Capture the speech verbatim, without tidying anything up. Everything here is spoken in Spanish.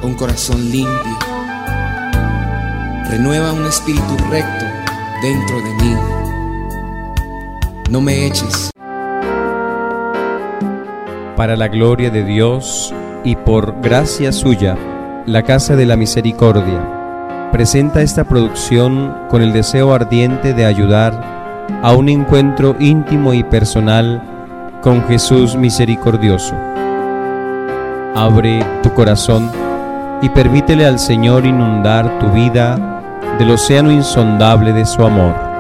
un corazón limpio. Renueva un espíritu recto dentro de mí. No me eches. Para la gloria de Dios y por gracia suya, la Casa de la Misericordia presenta esta producción con el deseo ardiente de ayudar a un encuentro íntimo y personal con Jesús misericordioso. Abre tu corazón y permítele al Señor inundar tu vida del océano insondable de su amor.